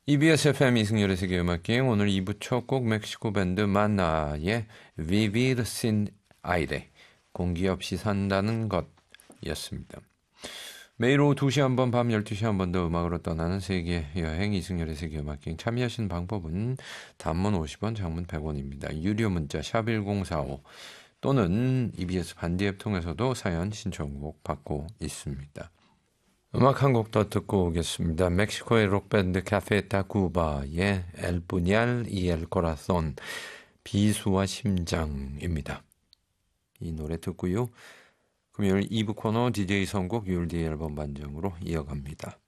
EBS FM 이승열의 세계음악여행 오늘 2부 첫 곡 멕시코 밴드 마나의 Vivir sin aire 공기 없이 산다는 것이었습니다. 매일 오후 2시 한 번, 밤 12시 한 번 더 음악으로 떠나는 세계여행 이승열의 세계음악여행 참여하시는 방법은 단문 50원, 장문 100원입니다. 유료 문자 샵1045 또는 EBS 반디 앱 통해서도 사연 신청곡 받고 있습니다. 음악 한 곡 더 듣고 오겠습니다. 멕시코의 록밴드 카페 타쿠바의 El Puñal y el Corazón 비수와 심장입니다. 이 노래 듣고요. 금요일 2부 코너 DJ 선곡 율디 앨범 반정으로 이어갑니다.